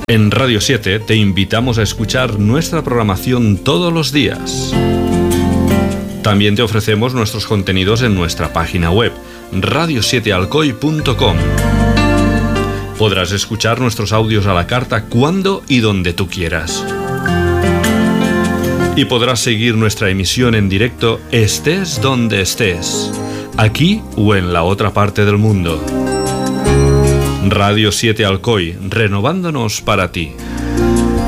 En Radio 7 te invitamos a escuchar nuestra programación todos los días. También te ofrecemos nuestros contenidos en nuestra página web, radio7alcoy.com. Podrás escuchar nuestros audios a la carta cuando y donde tú quieras. Y podrás seguir nuestra emisión en directo estés donde estés, aquí o en la otra parte del mundo. Radio 7 Alcoy, renovándonos para ti.